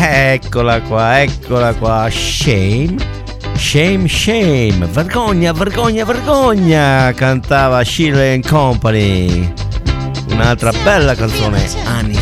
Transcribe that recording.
Eccola qua, shame, shame, shame, vergogna, vergogna, vergogna, cantava Sheila and Company. Un'altra bella canzone, anni